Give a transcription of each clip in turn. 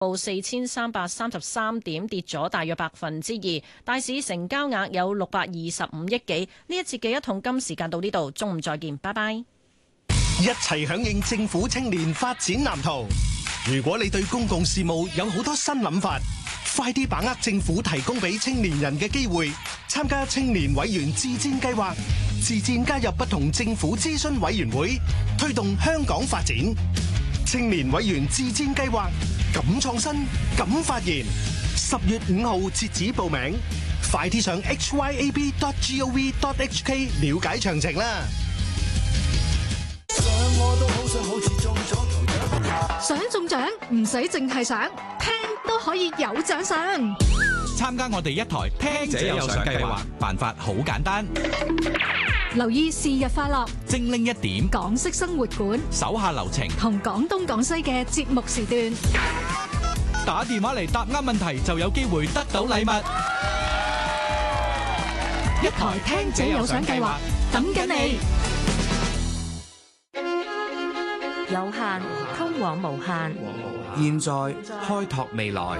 報4333點，跌咗大約2%。大市成交額有625億幾。呢一節嘅一桶金時間到呢度，中午再見，拜拜。 一齊響應政府青年發展藍圖。如果你對公共事務有好多新諗法，快啲把握政府提供俾青年人嘅機會，參加青年委員自薦計劃，自薦加入不同政府諮詢委員會，推動香港發展。青年委員自薦計劃，敢創新，敢發言。10月5號截止報名，快啲上 hyab.gov.hk 了解詳情啦。 想中獎唔使淨係想，聽都可以有獎賞。 參加我哋一台聽者有獎計劃，辦法好簡單。 留意是日快樂， 精靈一點， 港式生活館， 手下留情， 同廣東廣西嘅節目時段。 打電話嚟答啱問題就有機會得到禮物。 一台聽者有獎計劃，等緊你。 有限通往無限， 現在開拓未來，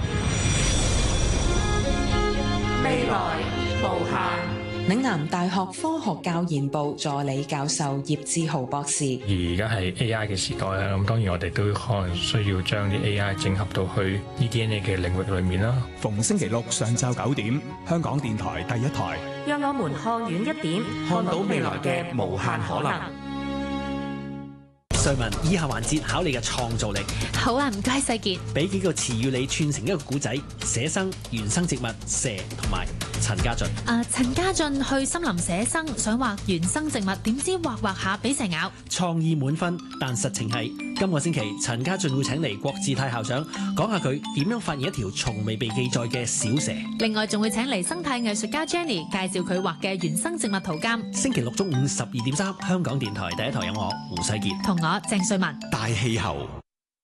未來無限。 嶺南大學科學教研部助理教授葉志豪博士。 而家係 AI 嘅時代啦，咁當然我哋都可能需要將啲 AI 整合到去 eDNA 嘅領域裏面啦。 逢星期六上晝9點，香港電台第一台， 讓我們看遠一點，看到未來嘅無限可能。 瑞文，以下環節考你嘅創造力。 好啊，唔該世傑。 俾幾個詞語你串成一個古仔：寫生、原生植物、蛇同埋陳家俊。 陳家俊去森林寫生，想畫原生植物，點知畫下俾蛇咬。 創意滿分，但實情係今個星期陳家俊會請嚟郭志泰校長講下佢點樣發現一條從未被記載嘅小蛇。 另外仲會請嚟生態藝術家 Jenny 介紹佢畫嘅原生植物圖鑑。 星期六中午12點3，香港電台第一台有我胡世傑同我鄭瑞文。 大氣候。